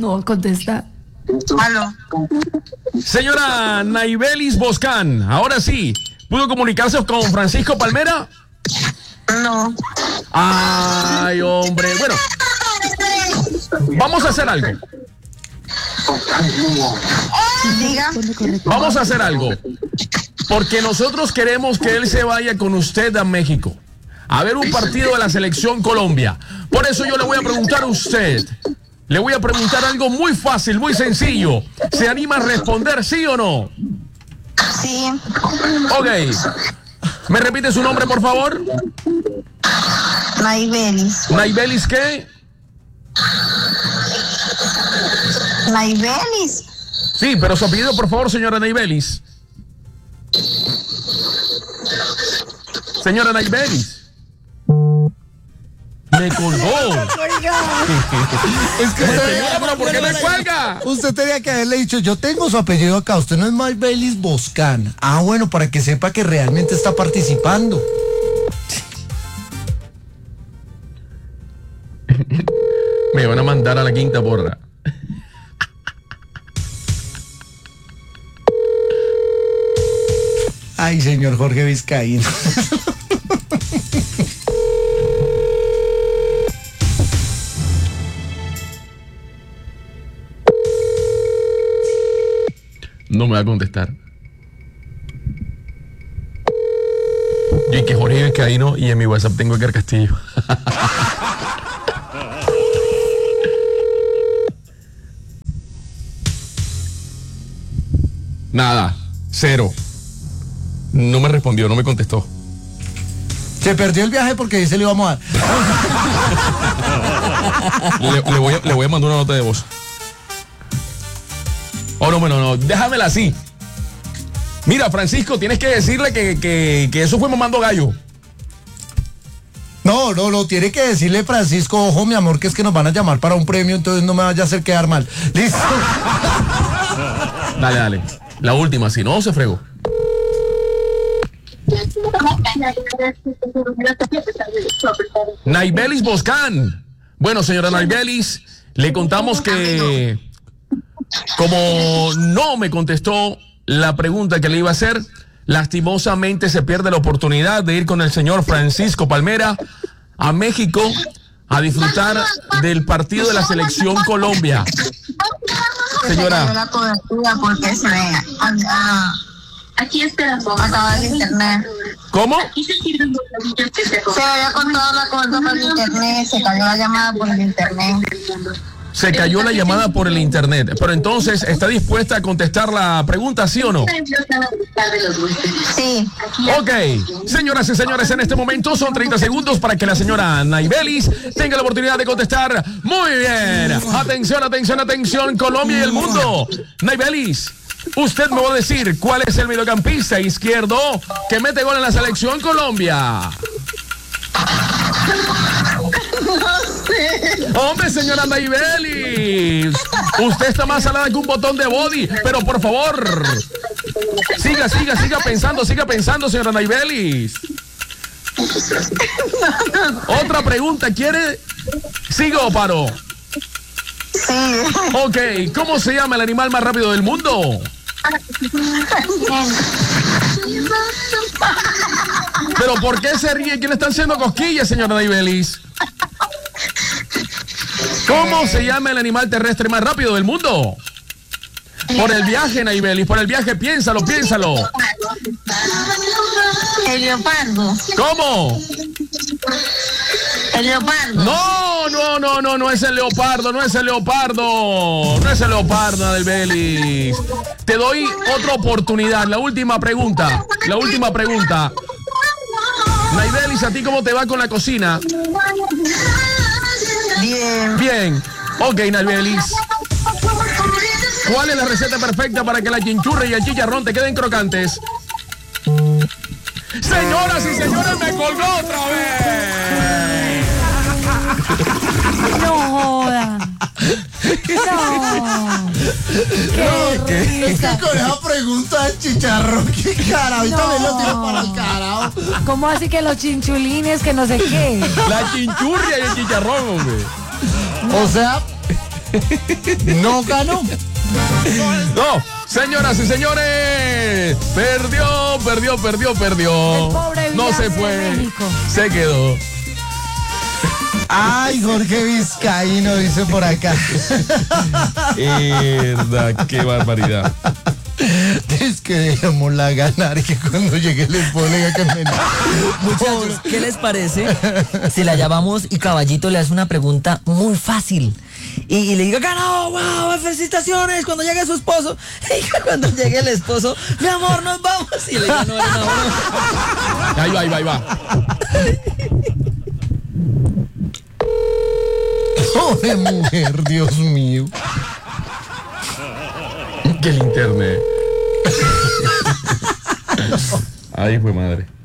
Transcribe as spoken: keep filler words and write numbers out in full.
No, contesta. Aló. Señora Naibelis Boscan, ahora sí, ¿pudo comunicarse con Francisco Palmera? No. Ay, hombre, bueno, vamos a hacer algo. Diga. Vamos a hacer algo. Porque nosotros queremos que él se vaya con usted a México a ver un partido de la selección Colombia. Por eso yo le voy a preguntar a usted. Le voy a preguntar algo muy fácil, muy sencillo. ¿Se anima a responder sí o no? Sí. Ok. ¿Me repite su nombre, por favor? Naibelis. ¿Naibelis qué? Naibelis. Sí, pero su apellido, por favor, señora Naibelis. Señora Naibelis. Me colgó. Es que usted, Señora, pero ¿por qué me cuelga? usted tenía que haberle dicho, yo tengo su apellido acá, usted no es Naibelis Boscan. Ah, bueno, para que sepa que realmente está participando. Me van a mandar a la quinta porra. Ay, señor Jorge Vizcaíno. No me va a contestar. Yo y que Jorge Vizcaíno y en mi WhatsApp tengo Edgar Castillo. Nada, cero. No me respondió, no me contestó. Se perdió el viaje porque dice le íbamos a dar. Le, le, voy a, le voy a mandar una nota de voz. Oh, no, bueno, no, déjamela así. Mira, Francisco, tienes que decirle que, que, que eso fue mamando gallo. No, no, no, tiene que decirle Francisco, ojo, mi amor, que es que nos van a llamar para un premio, entonces no me vaya a hacer quedar mal. Listo. Dale, dale. La última, si no, se fregó. Naibelis Boscan. Bueno, señora Naibelis, le contamos que como no me contestó la pregunta que le iba a hacer, lastimosamente se pierde la oportunidad de ir con el señor Francisco Palmera a México a disfrutar del partido de la selección Colombia. Señora. La cobertura porque se ve. Aquí esperamos. Acaba el internet. ¿Cómo? Se veía con toda la cobertura por el internet. Se cayó la llamada por el internet. Se cayó la llamada por el internet. Pero entonces, ¿está dispuesta a contestar la pregunta, sí o no? Sí. Ok, señoras y señores, en este momento son treinta segundos para que la señora Naibelis tenga la oportunidad de contestar. Muy bien. Atención, atención, atención, Colombia y el mundo. Naibelis, usted me va a decir cuál es el mediocampista izquierdo que mete gol en la selección Colombia. Hombre, señora Naibelis, usted está más salada que un botón de body, pero por favor, siga, siga, siga pensando, siga pensando, señora Naibelis. Otra pregunta, ¿quiere? ¿Sigo o paro? Sí. Ok, ¿cómo se llama el animal más rápido del mundo? ¿Pero por qué se ríe? ¿Quién le están haciendo cosquillas, señora Naibelis? ¿Cómo se llama el animal terrestre más rápido del mundo? Por el viaje, Naibelis, por el viaje, piénsalo, piénsalo. El leopardo. ¿Cómo? El leopardo. No, no, no, no, no es el leopardo, no es el leopardo. No es el leopardo, Naibelis. Te doy otra oportunidad, la última pregunta, la última pregunta. Naibelis, ¿a ti cómo te va con la cocina? Bien. Bien. Ok, Naibelis. ¿Cuál es la receta perfecta para que la chinchurra y el chicharrón te queden crocantes? Señoras y señores, me colgó otra vez. No joda. No. No, es que con esa pregunta del chicharrón, qué cara, ahorita No. me lo tiro para el carajo. ¿Cómo así que los chinchulines, que no sé qué? La chinchurria y el chicharrón, hombre. O sea, No ganó. No, señoras y señores, perdió, perdió, perdió, perdió. El pobre No se Villace de fue, México. se quedó. Ay, Jorge Vizcaíno dice por acá. Mierda, qué barbaridad. Es que dejémosla ganar y que cuando llegue el esposo le diga que me... Muchachos, ¿qué les parece si la llamamos y Caballito le hace una pregunta muy fácil? Y, y le diga, ganó, wow, felicitaciones, cuando llegue su esposo. Y que cuando llegue el esposo, mi amor, nos vamos. Y le diga, no, no, no. Ahí va, ahí va, ahí va. Pobre mujer, Dios mío. Que el internet. Ahí fue madre.